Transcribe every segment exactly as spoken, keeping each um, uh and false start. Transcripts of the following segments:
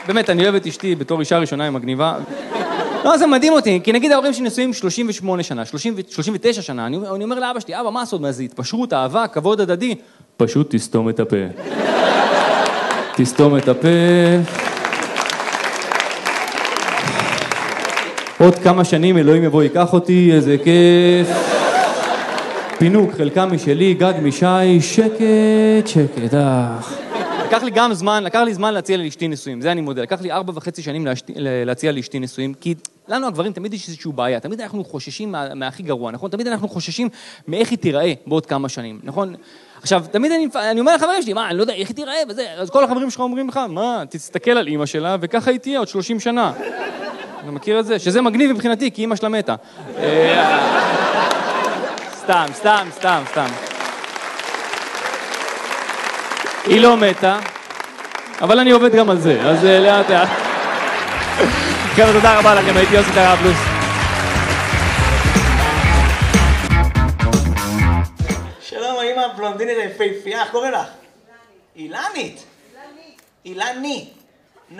באמת, אני אוהב את אשתי בתור אישה ראשונה, היא מגניבה. לא, זה מדהים אותי, כי נגיד ההורים שלי נשואים שלושים ושמונה שנה, שלושים ותשע שנה, אני, אני אומר לאבא שלי, אבא, מה הסוד? מה זה? התפשרות, אהבה, כבוד הדדי? פשוט תסתום את הפה. תסתום את הפה. עוד כמה שנים אלוהים יבוא ייקח אותי, איזה כיף. פינוק, חלקה משלי, גג משי, שקט, שקט, אה. לקח לי גם זמן, לקח לי זמן להציע לאשתי נישואים, זה אני מודה. לקח לי ארבע וחצי שנים להשתי, להציע לאשתי נישואים, כי לנו הגברים תמיד יש איזושהי בעיה, תמיד אנחנו חוששים מה, מהכי גרוע, נכון? תמיד אנחנו חוששים מאיך היא תיראה בעוד כמה שנים, נכון? עכשיו, תמיד אני, אני אומר לחברים שלי, מה, אני לא יודע, איך היא תיראה וזה, אז כל החברים שלך אומרים לך, מה, תסתכל על אמא שלה וככה היא תהיה עוד שלושים שנה. אתה מכיר את זה? שזה מגניב מבחינתי, כי אמא שלה מתה. סתם, סתם, סתם, סתם. היא לא מתה, אבל אני עובד גם על זה, אז לאט לאט. חבר'ה, תודה רבה לכם, הייתי יוסי טראבלוס. שלום, האמא הבלונדינית היפהפייה, איך קוראים לך? אילנית. אילני. נו.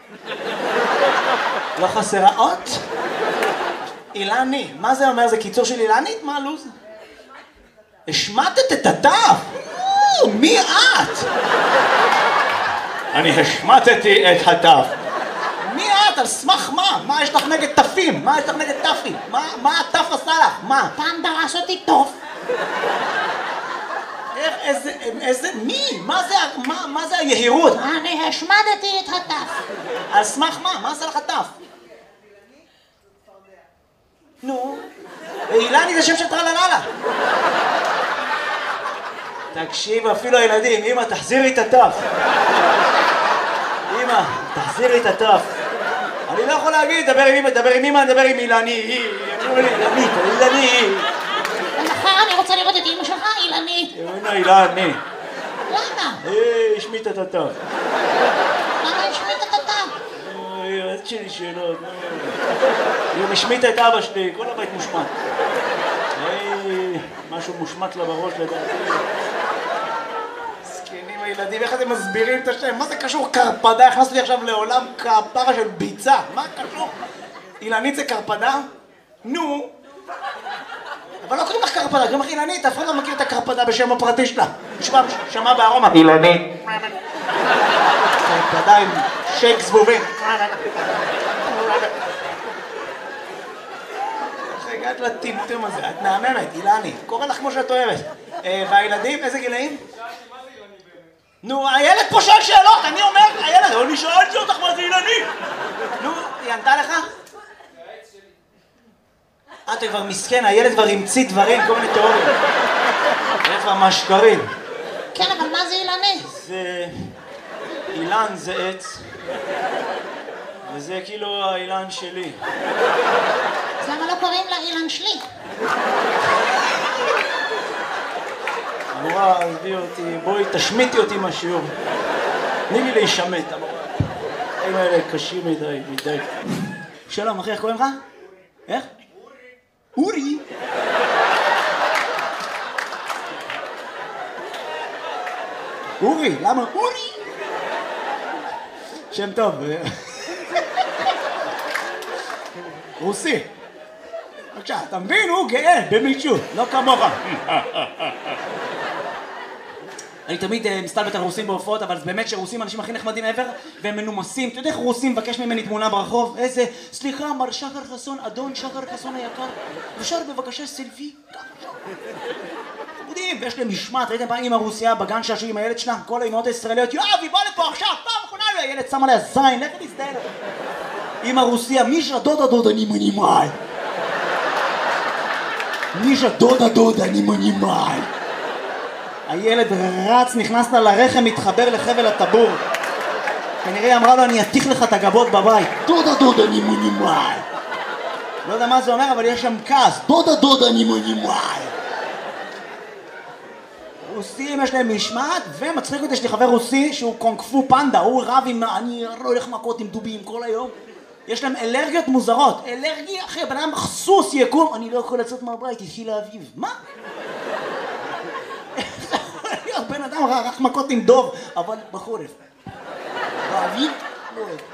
לא חסרה אות? אילני. מה זה אומר? זה קיצור של אילנית? מה הלו"ז? השמטת את התף? מי את? אני השמטתי את התף. מי את? על סמך מה? מה יש לך נגד תפים? מה יש לך נגד תפים? מה התף עשה לך? מה? פעם דרש אותי טוב. איך, איזה, איזה, מי? מה זה, מה, מה זה היהירות? אני השמדתי את התף. על סמך מה? מה עשה לך תף? נו, אילני זה שם של טרלללה. תקשיב, אפילו הילדים, אמא, תחזירי את התף. אמא, תחזירי את התף. אני לא יכול להגיד, דבר עם אמא, דבר עם אמא, דבר עם אילני. אמרו לי, אילנית, אילני. לך, אני רוצה לראות את אמא שלך, אילני. אמא, אילני. למה? אה, השמיט את התף. למה השמיט את התף? אוי, אז שלי שאלות. היא השמיטה את אבא שלי, כל הבית מושמט. משהו מושמט לה בראש לדעתי. זקנים הילדים, איך אתם מסבירים את השם? מה זה קשור קרפדה? הכנסתי לי עכשיו לעולם כפרה של ביצה. מה קשור? אילנית זה קרפדה? נו. אבל לא קוראים לך קרפדה, קוראים לך אילנית. אף אחד לא מכיר את הקרפדה בשם הפרטי שלה. שמע בארומה. אילנית. קרפדה עם שייק זבובים. הגעת לטמטום הזה, את נעממת, אילני, קורא לך כמו שאת אוהבת. והילדים, איזה גילאים? נו, הילד פה שואל שאלות, אני אומר, הילד, אני שאלתי אותך מה זה אילני. נו, היא ענתה לך? אתה כבר מסכן, הילד כבר המציא דברים, כל מיני תיאוריות. הילד כבר משקרים. כן, אבל מה זה אילני? זה... אילן זה עץ. וזה כאילו האילן שלי. אז למה לא קוראים לה אילן שלי? המורה, הביא אותי, בואי תשמיטי אותי מהשיעור. תני לי להישמט, המורה. החיים האלה קשים מדי, מדי. שלום, אחי, איך קוראים לך? איך? אורי. אורי? אורי, למה אורי? שם טוב. רוסי. בבקשה, אתה מבין? הוא גאה במישהו, לא כמוך. אני תמיד מסתלבט על רוסים בהופעות, אבל באמת שרוסים אנשים הכי נחמדים ever, והם מנומסים. אתה יודע איך רוסים מבקש ממני תמונה ברחוב? איזה, סליחה, מר שחר חסון, אדון שחר חסון היקר, אפשר בבקשה סלפי? חמודים, ויש להם משמעת, ראיתם פעם אמא רוסיה בגן שעשו עם הילד שלה? כל האמהות הישראליות, יואב, היא באה לפה עכשיו, פעם אחרונה לו, הילד שם עליה זין, לך תסתהל. אמא רוסיה, מישה דודה דודה נימנימאי. מישה דודה דודה נימנימאי. הילד רץ, נכנס לה לרחם, מתחבר לחבל הטבור. כנראה אמרה לו, אני אתיך לך את הגבות בבית. דודה דודה נימנימאי. לא יודע מה זה אומר, אבל יש שם כעס. דודה דודה נימנימאי. רוסים יש להם משמעת, ומצחיק אותי, יש לי חבר רוסי שהוא קונג-פו פנדה, הוא רב עם, אני לא הולך מכות עם דובים כל היום. יש להם אלרגיות מוזרות. אלרגיה, אחי, בן אדם סוס יקום, אני לא יכול לצאת מהבית, התחיל לאביב. מה? בן אדם רק מכות עם דוב, אבל בחורף. באביב